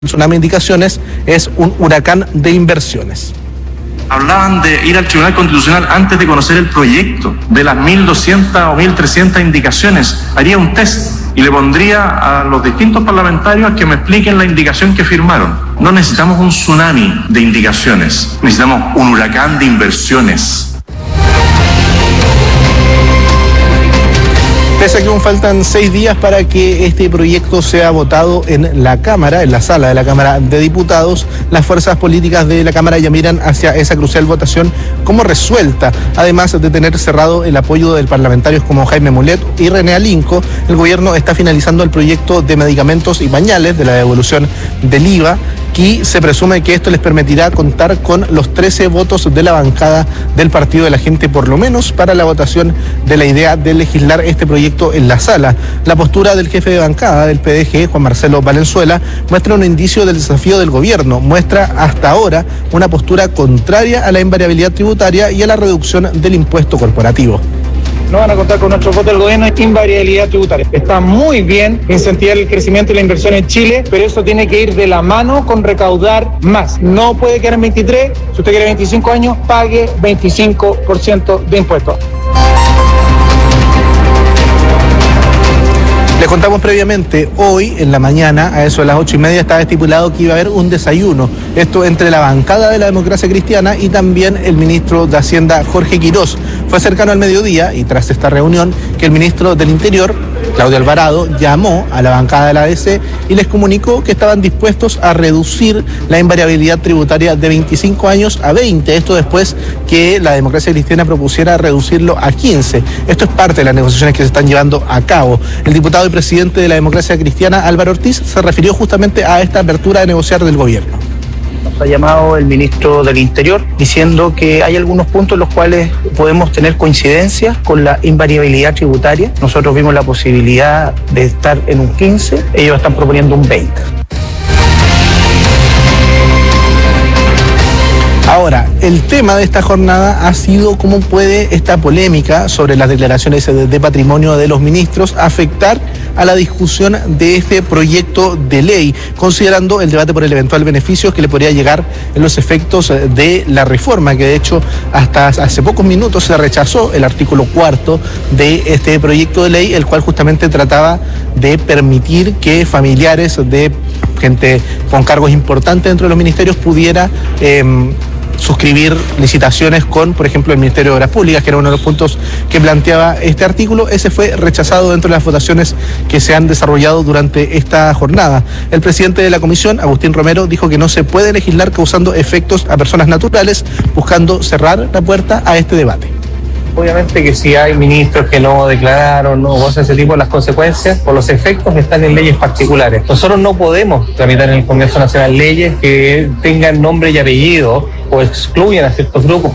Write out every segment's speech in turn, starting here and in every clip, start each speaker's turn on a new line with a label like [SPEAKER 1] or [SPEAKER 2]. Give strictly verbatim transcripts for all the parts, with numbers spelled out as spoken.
[SPEAKER 1] Tsunami Indicaciones es un huracán de inversiones.
[SPEAKER 2] Hablaban de ir al Tribunal Constitucional antes de conocer el proyecto. De las mil doscientas o mil trescientas indicaciones, haría un test y le pondría a los distintos parlamentarios que me expliquen la indicación que firmaron. No necesitamos un tsunami de indicaciones, necesitamos un huracán de inversiones.
[SPEAKER 1] Pese a que aún faltan seis días para que este proyecto sea votado en la Cámara, en la sala de la Cámara de Diputados, las fuerzas políticas de la Cámara ya miran hacia esa crucial votación como resuelta. Además de tener cerrado el apoyo de parlamentarios como Jaime Mulet y René Alinco, el gobierno está finalizando el proyecto de medicamentos y pañales de la devolución del I V A, y se presume que esto les permitirá contar con los trece votos de la bancada del Partido de la Gente, por lo menos para la votación de la idea de legislar este proyecto en la sala. La postura del jefe de bancada del P D G, Juan Marcelo Valenzuela, muestra un indicio del desafío del gobierno, muestra hasta ahora una postura contraria a la invariabilidad tributaria y a la reducción del impuesto corporativo.
[SPEAKER 3] No van a contar con nuestro voto del gobierno en invariabilidad tributaria. Está muy bien incentivar el crecimiento y la inversión en Chile, pero eso tiene que ir de la mano con recaudar más. No puede quedar en veintitrés, si usted quiere veinticinco años, pague veinticinco por ciento de impuestos.
[SPEAKER 1] Les contamos previamente, hoy en la mañana, a eso de las ocho y media, estaba estipulado que iba a haber un desayuno. Esto entre la bancada de la Democracia Cristiana y también el ministro de Hacienda, Jorge Quirós. Fue cercano al mediodía y tras esta reunión que el ministro del Interior, Claudio Alvarado, llamó a la bancada de la A D C y les comunicó que estaban dispuestos a reducir la invariabilidad tributaria de veinticinco años a veinte. Esto después que la Democracia Cristiana propusiera reducirlo a quince. Esto es parte de las negociaciones que se están llevando a cabo. El diputado y presidente de la Democracia Cristiana, Álvaro Ortiz, se refirió justamente a esta apertura de negociar del gobierno.
[SPEAKER 4] Nos ha llamado el ministro del Interior diciendo que hay algunos puntos en los cuales podemos tener coincidencias con la invariabilidad tributaria. Nosotros vimos la posibilidad de estar en un quince, ellos están proponiendo un veinte.
[SPEAKER 1] Ahora, el tema de esta jornada ha sido cómo puede esta polémica sobre las declaraciones de patrimonio de los ministros afectar a la discusión de este proyecto de ley, considerando el debate por el eventual beneficio que le podría llegar en los efectos de la reforma, que de hecho hasta hace pocos minutos se rechazó el artículo cuarto de este proyecto de ley, el cual justamente trataba de permitir que familiares de gente con cargos importantes dentro de los ministerios pudiera eh, suscribir licitaciones con, por ejemplo, el Ministerio de Obras Públicas, que era uno de los puntos que planteaba este artículo. Ese fue rechazado dentro de las votaciones que se han desarrollado durante esta jornada. El presidente de la comisión, Agustín Romero, dijo que no se puede legislar causando efectos a personas naturales, buscando cerrar la puerta a este debate.
[SPEAKER 5] Obviamente que si hay ministros que no declararon o cosas de ese tipo, las consecuencias por los efectos están en leyes particulares. Nosotros no podemos tramitar en el Congreso Nacional leyes que tengan nombre y apellido o excluyan a ciertos grupos.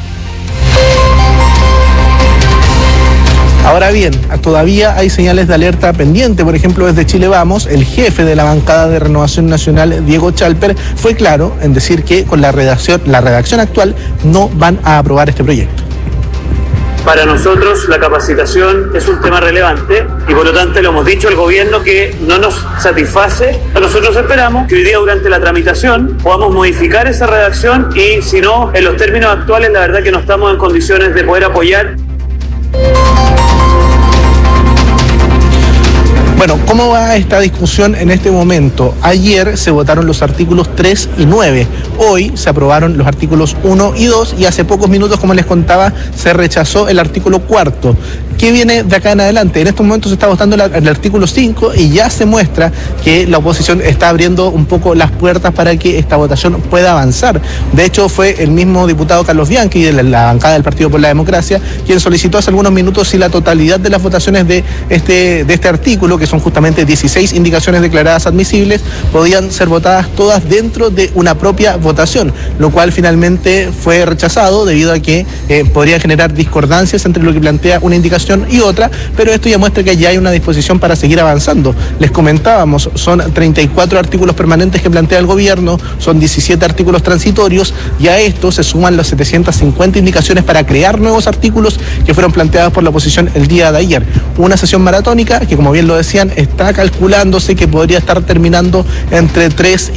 [SPEAKER 1] Ahora bien, todavía hay señales de alerta pendiente. Por ejemplo, desde Chile Vamos, el jefe de la bancada de Renovación Nacional, Diego Chalper, fue claro en decir que con la redacción, la redacción actual no van a aprobar este proyecto.
[SPEAKER 6] Para nosotros la capacitación es un tema relevante y por lo tanto le hemos dicho al gobierno que no nos satisface. Nosotros esperamos que hoy día durante la tramitación podamos modificar esa redacción y si no, en los términos actuales la verdad que no estamos en condiciones de poder apoyar.
[SPEAKER 1] Bueno, ¿cómo va esta discusión en este momento? Ayer se votaron los artículos tres y nueve, hoy se aprobaron los artículos uno y dos y hace pocos minutos, como les contaba, se rechazó el artículo cuarto. ¿Qué viene de acá en adelante? En estos momentos se está votando el artículo cinco y ya se muestra que la oposición está abriendo un poco las puertas para que esta votación pueda avanzar. De hecho, fue el mismo diputado Carlos Bianchi, de la bancada del Partido por la Democracia, quien solicitó hace algunos minutos si la totalidad de las votaciones de este, de este artículo, que son justamente dieciséis indicaciones declaradas admisibles, podían ser votadas todas dentro de una propia votación, lo cual finalmente fue rechazado debido a que eh, podría generar discordancias entre lo que plantea una indicación situación y otra, pero esto ya muestra que ya hay una disposición para seguir avanzando. Les comentábamos, son treinta y cuatro artículos permanentes que plantea el gobierno, son diecisiete artículos transitorios, y a esto se suman las setecientas cincuenta indicaciones para crear nuevos artículos que fueron planteadas por la oposición el día de ayer. Una sesión maratónica que, como bien lo decían, está calculándose que podría estar terminando entre tres